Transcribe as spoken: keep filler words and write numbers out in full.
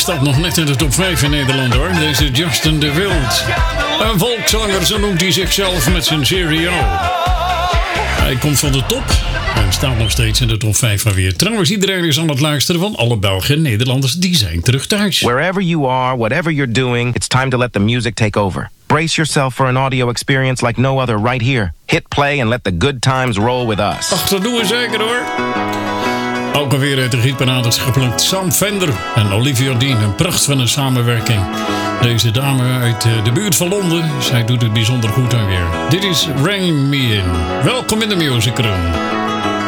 staat nog net in de top vijf in Nederland hoor. Deze Justin de Wild. Een volkszanger, zo noemt hij zichzelf met zijn Cheerio. Hij komt van de top en staat nog steeds in de top vijf van weer. Trouwens, iedereen is aan het luisteren van alle Belgen en Nederlanders. Die zijn terug thuis. Wherever you are, whatever you're doing, it's time to let the music take over. Brace yourself for an audio experience like no other right here. Hit play and let the good times roll with us. Ach, dat doen we zeker hoor. Ook alweer uit de gietparade is geplukt Sam Fender en Olivia Dean. Een pracht van een samenwerking. Deze dame uit de buurt van Londen, zij doet het bijzonder goed aan weer. Dit is Rain Me In. Welkom in de Music Room.